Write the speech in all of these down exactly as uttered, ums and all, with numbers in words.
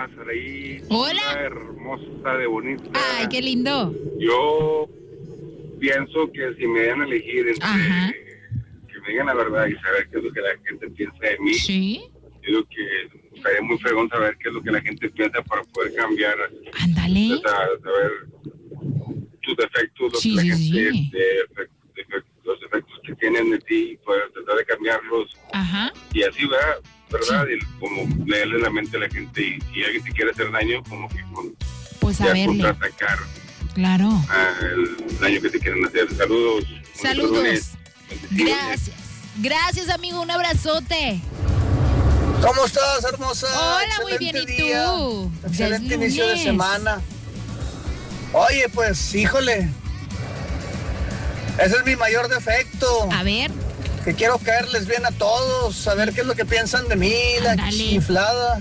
Saraí. Hola. Hermosa de bonita. Ay, qué lindo. Yo pienso que si me dan a elegir entre Ajá. que me digan la verdad y saber qué es lo que la gente piensa de mí, Sí. yo creo que estaría muy fregón saber qué es lo que la gente piensa para poder cambiar. Ándale. O sea, saber tus defectos, lo Sí, que la sí, gente, sí. de, de, de, los defectos que tienen de ti, y poder tratar de cambiarlos. Ajá. Y así, ¿verdad? ¿verdad? Y como leerle la mente a la gente, y si alguien te quiere hacer daño, como que con, Pues a ya verle. contraatacar Claro. el daño que te quieren hacer. Saludos. Saludos. Bendiciones. Gracias. Gracias, amigo. Un abrazote. ¿Cómo estás, hermosa? Hola, muy bien. Excelente ¿Y día. tú? Ya es Excelente inicio de lunes. semana. Oye, pues, híjole. Ese es mi mayor defecto. A ver. Que quiero caerles bien a todos, saber qué es lo que piensan de mí, la Ándale. chiflada.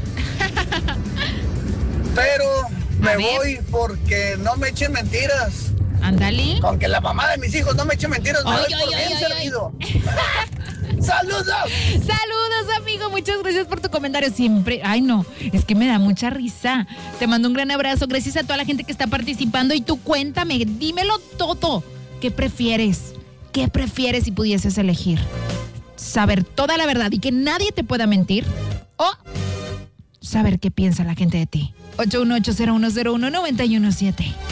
Pero me A ver. voy porque no me echen mentiras. Ándale. Aunque la mamá de mis hijos no me eche mentiras, me Ay, doy ay, por ay, bien ay, ay. servido. ¡Saludos! Saludos, amigo. Muchas gracias por tu comentario. Siempre. Ay, no. Es que me da mucha risa. Te mando un gran abrazo. Gracias a toda la gente que está participando. Y tú cuéntame, dímelo todo. ¿Qué prefieres? ¿Qué prefieres si pudieses elegir? ¿Saber toda la verdad y que nadie te pueda mentir? ¿O saber qué piensa la gente de ti? ocho uno ocho cero uno cero uno nueve uno siete